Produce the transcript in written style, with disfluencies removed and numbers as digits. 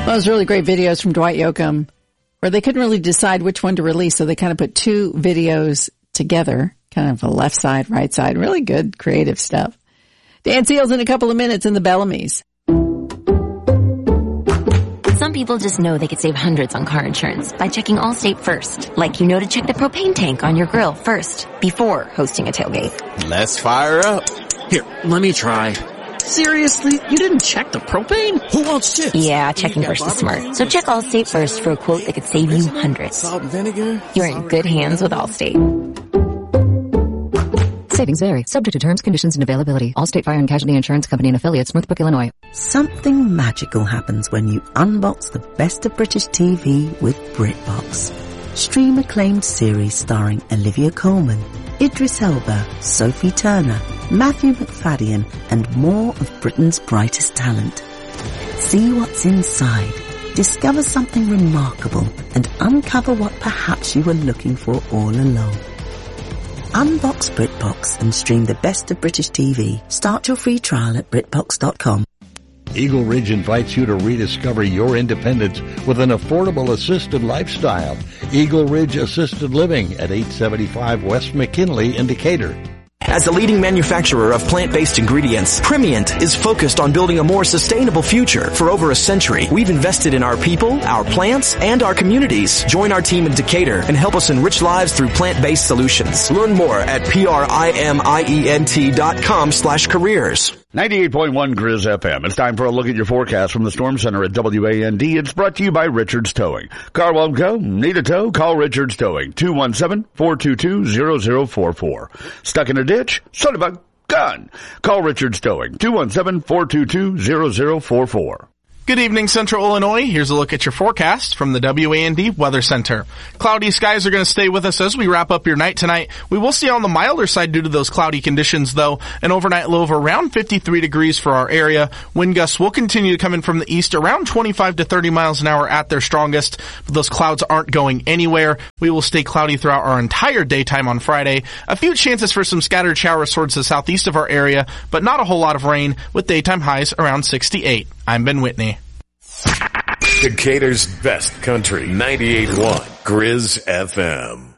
Well, those really great videos from Dwight Yoakam where they couldn't really decide which one to release, so they kind of put two videos together, kind of a left side, right side. Really good creative stuff. Dan Seals in a couple of minutes in the Bellamy's. Some people just know they could save hundreds on car insurance by checking Allstate first. Like you know to check the propane tank on your grill first before hosting a tailgate. Let's fire up. Here, let me try. Seriously? You didn't check the propane? Who wants chips? Yeah, checking first is smart. So check Allstate first for a quote that could save you hundreds. Salt and vinegar? You're in good hands with Allstate. Savings vary, subject to terms, conditions, and availability. Allstate Fire and Casualty Insurance Company and Affiliates, Northbrook, Illinois. Something magical happens when you unbox the best of British TV with BritBox. Stream acclaimed series starring Olivia Colman, Idris Elba, Sophie Turner, Matthew McFadden, and more of Britain's brightest talent. See what's inside, discover something remarkable, and uncover what perhaps you were looking for all along. Unbox BritBox and stream the best of British TV. Start your free trial at BritBox.com. Eagle Ridge invites you to rediscover your independence with an affordable assisted lifestyle. Eagle Ridge Assisted Living at 875 West McKinley in Decatur. As the leading manufacturer of plant-based ingredients, Primient is focused on building a more sustainable future. For over a century, we've invested in our people, our plants, and our communities. Join our team in Decatur and help us enrich lives through plant-based solutions. Learn more at PRIMIENT.com/careers. 98.1 Grizz FM. It's time for a look at your forecast from the Storm Center at WAND. It's brought to you by Richards Towing. Car won't go? Need a tow? Call Richards Towing. 217-422-0044. Stuck in a ditch? Son of a gun! Call Richards Towing. 217-422-0044. Good evening, Central Illinois. Here's a look at your forecast from the WAND Weather Center. Cloudy skies are going to stay with us as we wrap up your night tonight. We will see on the milder side due to those cloudy conditions, though. An overnight low of around 53 degrees for our area. Wind gusts will continue to come in from the east around 25 to 30 miles an hour at their strongest. But those clouds aren't going anywhere. We will stay cloudy throughout our entire daytime on Friday. A few chances for some scattered showers towards the southeast of our area, but not a whole lot of rain, with daytime highs around 68. I'm Ben Whitney. Decatur's best country, 98.1 Grizz FM.